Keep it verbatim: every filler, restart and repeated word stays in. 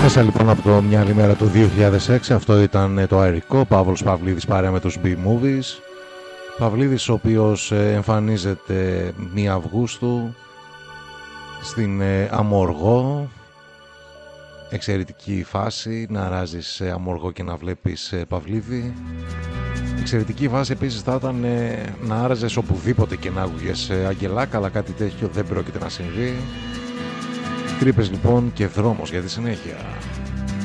Μέσα λοιπόν από το μια άλλη μέρα του δύο χιλιάδες έξι, αυτό ήταν το αερικό, Παύλος Παυλίδης παρέα με τους B-Movies. Παυλίδης ο οποίος εμφανίζεται πρώτη Αυγούστου στην Αμοργό. Εξαιρετική φάση να ράζεις Αμοργό και να βλέπεις Παυλίδη. Εξαιρετική φάση επίσης θα ήταν να άραζες οπουδήποτε και να άκουγες Αγγελάκα, αλλά κάτι τέτοιο δεν πρόκειται να συμβεί. Τρύπες λοιπόν και δρόμος για τη συνέχεια.